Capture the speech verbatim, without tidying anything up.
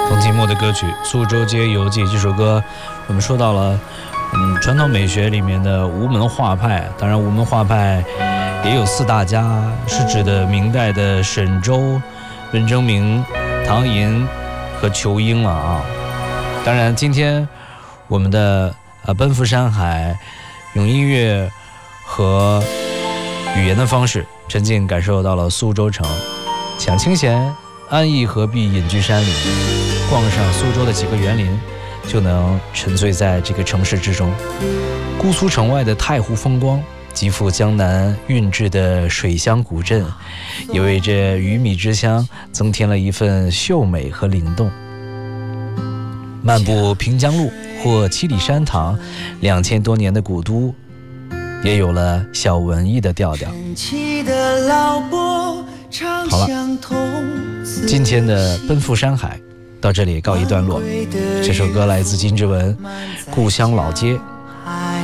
冯提莫的歌曲《苏州街游记》这首歌，我们说到了，嗯，传统美学里面的吴门画派。当然，吴门画派也有四大家，是指的明代的沈周、文征明、唐寅和仇英了啊。当然，今天我们的呃奔赴山海，用音乐和语言的方式，沉浸感受到了苏州城，享清闲，安逸何必隐居山林。逛上苏州的几个园林，就能沉醉在这个城市之中。姑苏城外的太湖风光，极富江南韵致的水乡古镇，也为这鱼米之乡增添了一份秀美和灵动。漫步平江路或七里山堂，两千多年的古都，也有了小文艺的调调。好了，今天的奔赴山海到这里告一段落。这首歌来自金志文《故乡老街》。